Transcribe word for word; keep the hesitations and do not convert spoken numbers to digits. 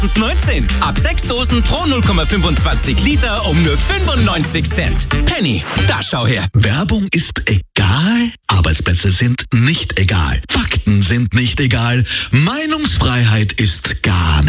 neunzehn. Ab sechs Dosen pro null Komma fünfundzwanzig Liter um nur fünfundneunzig Cent. Penny, da schau her. Werbung ist egal, Arbeitsplätze sind nicht egal, Fakten sind nicht egal, Meinungsfreiheit ist gar nicht.